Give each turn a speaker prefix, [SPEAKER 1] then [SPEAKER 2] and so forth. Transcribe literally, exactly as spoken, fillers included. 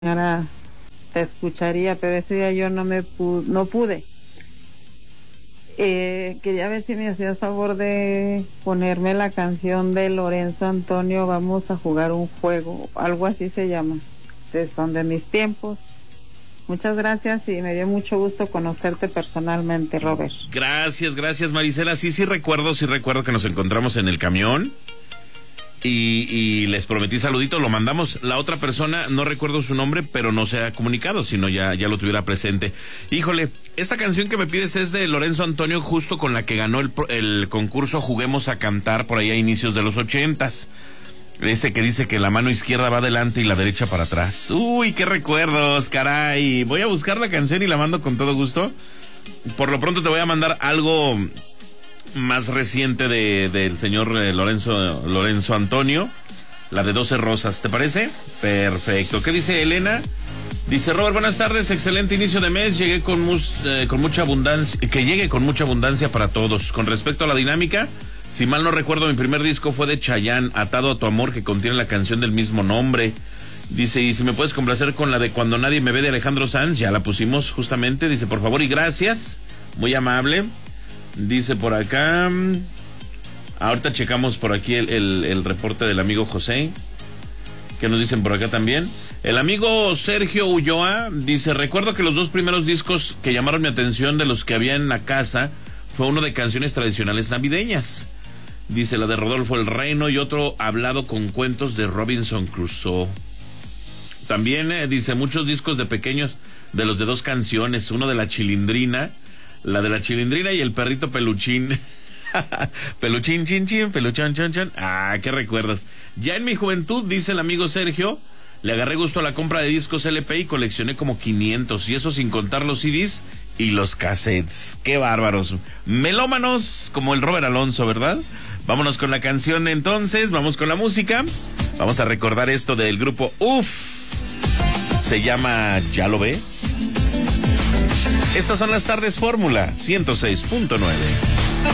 [SPEAKER 1] Ahora te escucharía, pero ese día yo no me pu no pude. Eh, quería ver si me hacías favor de ponerme la canción de Lorenzo Antonio, Vamos a jugar un juego, algo así se llama, de Son de mis tiempos. Muchas gracias y me dio mucho gusto conocerte personalmente, Robert.
[SPEAKER 2] Gracias, gracias, Marisela. Sí, sí recuerdo, sí recuerdo que nos encontramos en el camión y, y les prometí saludito, lo mandamos. La otra persona, no recuerdo su nombre, pero no se ha comunicado, sino ya, ya lo tuviera presente. Híjole, esta canción que me pides es de Lorenzo Antonio, justo con la que ganó el, el concurso Juguemos a Cantar por ahí a inicios de los ochentas. Ese que dice que la mano izquierda va adelante y la derecha para atrás. Uy, qué recuerdos, caray. Voy a buscar la canción y la mando con todo gusto. Por lo pronto te voy a mandar algo más reciente de del señor Lorenzo, Lorenzo Antonio. La de doce rosas, ¿te parece? Perfecto. ¿Qué dice Elena? Dice, Robert, buenas tardes, excelente inicio de mes. Llegué con, mus, eh, con mucha abundancia, que llegue con mucha abundancia para todos. Con respecto a la dinámica, si mal no recuerdo, mi primer disco fue de Chayanne, Atado a tu amor, que contiene la canción del mismo nombre. Dice, y si me puedes complacer con la de Cuando nadie me ve de Alejandro Sanz, ya la pusimos justamente. Dice, por favor y gracias, muy amable. Dice por acá, ahorita checamos por aquí el, el, el reporte del amigo José. ¿Qué nos dicen por acá también? El amigo Sergio Ulloa dice, recuerdo que los dos primeros discos que llamaron mi atención de los que había en la casa fue uno de canciones tradicionales navideñas. Dice, la de Rodolfo el Reino y otro hablado con cuentos de Robinson Crusoe. También eh, dice, muchos discos de pequeños, de los de dos canciones, uno de La Chilindrina, la de La Chilindrina y el perrito Peluchín. Peluchín, chin, chin, peluchón, chon, chon. Ah, qué recuerdos. Ya en mi juventud, dice el amigo Sergio, le agarré gusto a la compra de discos L P y coleccioné como quinientos, y eso sin contar los C Ds y los cassettes. ¡Qué bárbaros! Melómanos como el Robert Alonso, ¿verdad? Vámonos con la canción entonces, vamos con la música. Vamos a recordar esto del grupo Uf. Se llama ¿Ya lo ves? Estas son las tardes Fórmula ciento seis punto nueve.